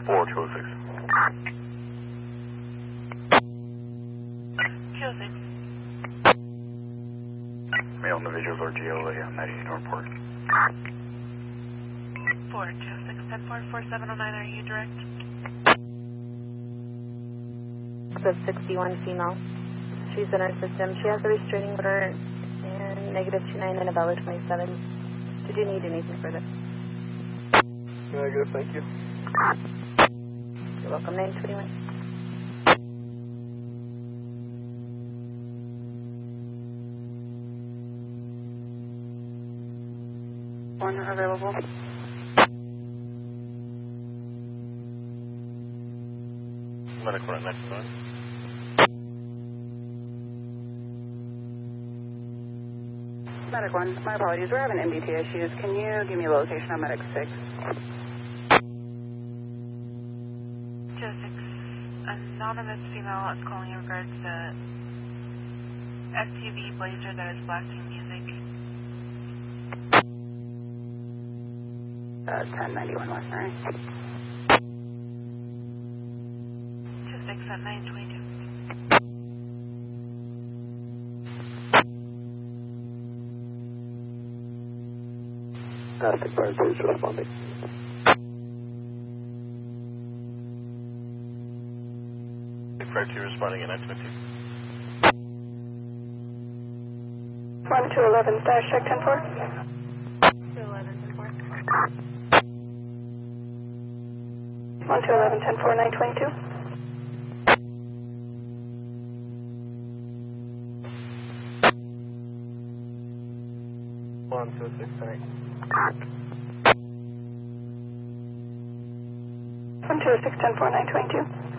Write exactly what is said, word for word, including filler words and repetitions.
four two oh six. two oh six. Male individuals or G L A on that eastern report. four two oh six, ten four, four seven oh nine, are you direct? Of sixty-one female. She's in our system. She has a restraining order and negative two nine and a valid twenty-seven. Did you need anything further? Negative, thank you. You're welcome. nine twenty-one. One available. Medic one next one. Medic one, my apologies. We're having M D T issues. Can you give me a location on Medic six? two oh six. Anonymous female is calling in regards to S U V Blazer that is blasting music. Uh, ten ninety-one West Murray. two oh six at nine twenty-two. Aztec Fire two is responding. Fire two responding at nine twenty. one two eleven dash check ten four. two eleven, ten four. one two eleven ten four nine twenty-two. one two six, sorry. one two six ten four nine twenty-two.